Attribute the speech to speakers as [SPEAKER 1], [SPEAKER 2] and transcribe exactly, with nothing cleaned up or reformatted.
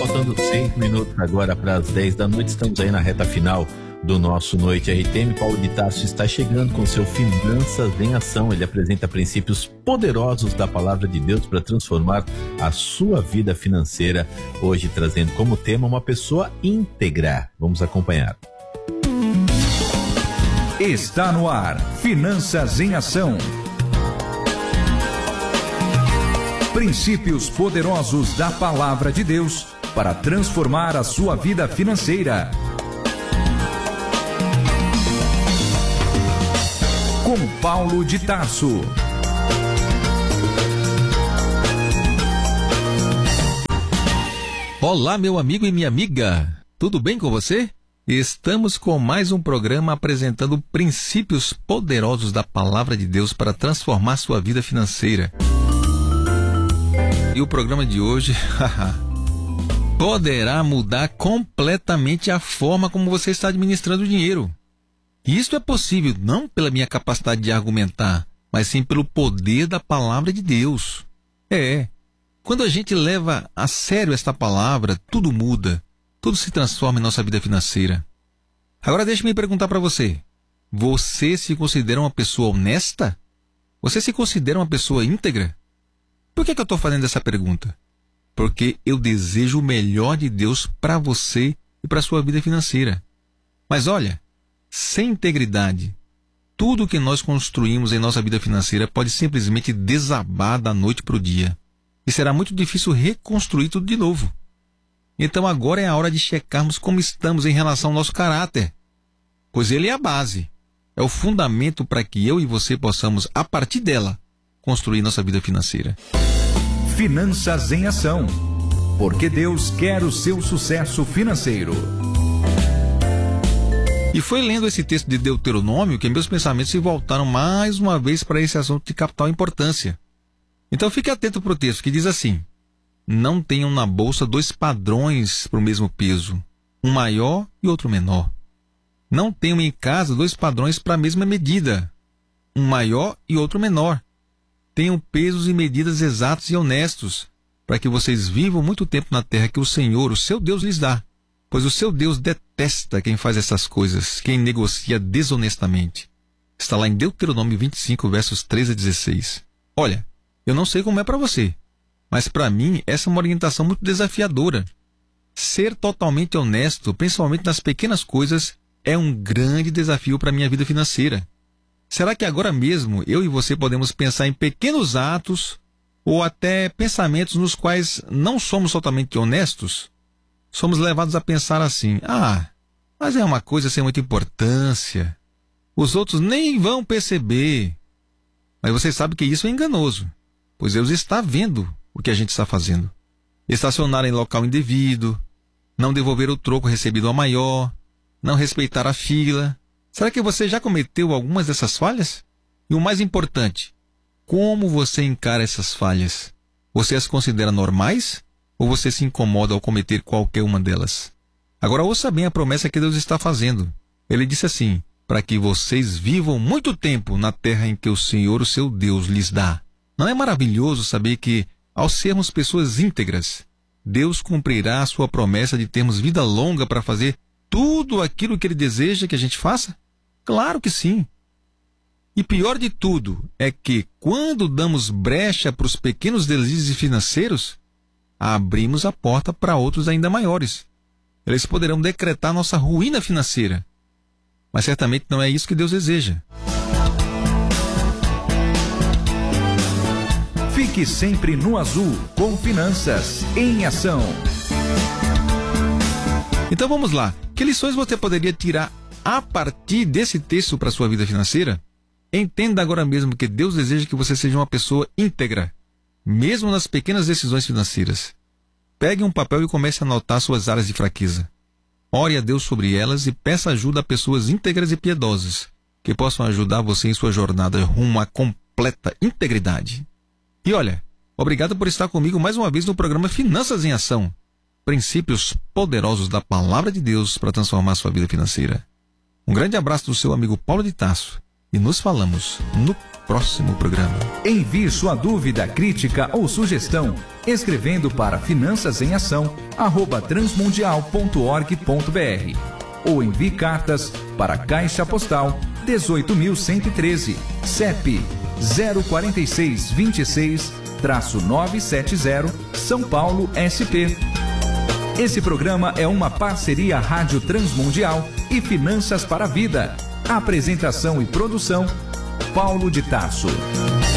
[SPEAKER 1] faltando seis minutos agora para as dez da noite. Estamos aí na reta final do nosso Noite R T M. Paulo de Tarso está chegando com seu Finanças em Ação. Ele apresenta princípios poderosos da Palavra de Deus para transformar a sua vida financeira. Hoje trazendo como tema uma pessoa íntegra. Vamos acompanhar.
[SPEAKER 2] Está no ar, Finanças em Ação. Princípios poderosos da Palavra de Deus para transformar a sua vida financeira. Com Paulo de Tarso.
[SPEAKER 3] Olá, meu amigo e minha amiga. Tudo bem com você? Estamos com mais um programa apresentando princípios poderosos da Palavra de Deus para transformar sua vida financeira. E o programa de hoje poderá mudar completamente a forma como você está administrando o dinheiro. E isso é possível não pela minha capacidade de argumentar, mas sim pelo poder da Palavra de Deus. É, quando a gente leva a sério esta palavra, tudo muda, tudo se transforma em nossa vida financeira. Agora deixe-me perguntar para você, você se considera uma pessoa honesta? Você se considera uma pessoa íntegra? Por que que eu estou fazendo essa pergunta? Porque eu desejo o melhor de Deus para você e para a sua vida financeira. Mas olha, sem integridade, tudo que nós construímos em nossa vida financeira pode simplesmente desabar da noite para o dia. E será muito difícil reconstruir tudo de novo. Então agora é a hora de checarmos como estamos em relação ao nosso caráter. Pois ele é a base, é o fundamento para que eu e você possamos, a partir dela, construir nossa vida financeira.
[SPEAKER 2] Finanças em Ação. Porque Deus quer o seu sucesso financeiro.
[SPEAKER 3] E foi lendo esse texto de Deuteronômio que meus pensamentos se voltaram mais uma vez para esse assunto de capital importância. Então fique atento para o texto que diz assim: não tenham na bolsa dois padrões para o mesmo peso, um maior e outro menor. Não tenham em casa dois padrões para a mesma medida, um maior e outro menor. Tenham pesos e medidas exatos e honestos, para que vocês vivam muito tempo na terra que o Senhor, o seu Deus, lhes dá. Pois o seu Deus detesta quem faz essas coisas, quem negocia desonestamente. Está lá em Deuteronômio vinte e cinco, versos treze a dezesseis. Olha, eu não sei como é para você, mas para mim essa é uma orientação muito desafiadora. Ser totalmente honesto, principalmente nas pequenas coisas, é um grande desafio para a minha vida financeira. Será que agora mesmo eu e você podemos pensar em pequenos atos ou até pensamentos nos quais não somos totalmente honestos? Somos levados a pensar assim: ah, mas é uma coisa sem muita importância. Os outros nem vão perceber. Mas você sabe que isso é enganoso, pois Deus está vendo o que a gente está fazendo. Estacionar em local indevido, não devolver o troco recebido ao maior, não respeitar a fila. Será que você já cometeu algumas dessas falhas? E o mais importante, como você encara essas falhas? Você as considera normais ou você se incomoda ao cometer qualquer uma delas? Agora ouça bem a promessa que Deus está fazendo. Ele disse assim: para que vocês vivam muito tempo na terra em que o Senhor, o seu Deus, lhes dá. Não é maravilhoso saber que, ao sermos pessoas íntegras, Deus cumprirá a sua promessa de termos vida longa para fazer tudo aquilo que Ele deseja que a gente faça? Claro que sim. E pior de tudo é que, quando damos brecha para os pequenos deslizes financeiros, abrimos a porta para outros ainda maiores. Eles poderão decretar nossa ruína financeira. Mas certamente não é isso que Deus deseja.
[SPEAKER 2] Fique sempre no azul com Finanças em Ação.
[SPEAKER 3] Então vamos lá. Que lições você poderia tirar a partir desse texto para a sua vida financeira? Entenda agora mesmo que Deus deseja que você seja uma pessoa íntegra, mesmo nas pequenas decisões financeiras. Pegue um papel e comece a anotar suas áreas de fraqueza. Ore a Deus sobre elas e peça ajuda a pessoas íntegras e piedosas, que possam ajudar você em sua jornada rumo à completa integridade. E olha, obrigado por estar comigo mais uma vez no programa Finanças em Ação. Princípios poderosos da Palavra de Deus para transformar sua vida financeira. Um grande abraço do seu amigo Paulo de Tarso e nos falamos no próximo programa.
[SPEAKER 2] Envie sua dúvida, crítica ou sugestão escrevendo para finanças em ação arroba transmundial ponto org ponto br ou envie cartas para Caixa Postal dezoito mil cento e treze, C E P zero quatro seis dois seis nove sete zero, São Paulo, S P. Esse programa é uma parceria Rádio Transmundial e Finanças para a Vida. Apresentação e produção, Paulo de Tarso.